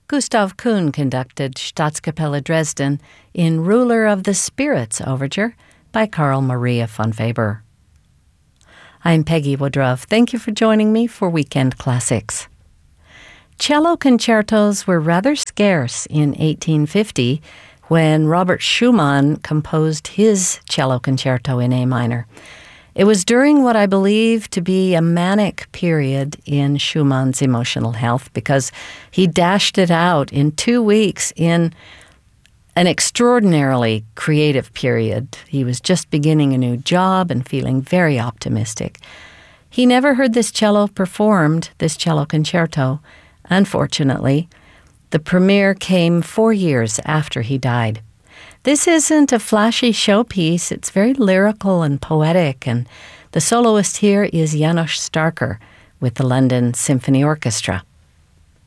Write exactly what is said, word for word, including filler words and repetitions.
Gustav Kuhn conducted Staatskapelle Dresden in Ruler of the Spirits Overture by Carl Maria von Weber. I'm Peggy Woodruff. Thank you for joining me for Weekend Classics. Cello concertos were rather scarce in eighteen fifty when Robert Schumann composed his cello concerto in A minor. It was during what I believe to be a manic period in Schumann's emotional health because he dashed it out in two weeks in an extraordinarily creative period. He was just beginning a new job and feeling very optimistic. He never heard this cello performed, this cello concerto. Unfortunately, the premiere came four years after he died. This isn't a flashy showpiece. It's very lyrical and poetic, and the soloist here is János Starker with the London Symphony Orchestra.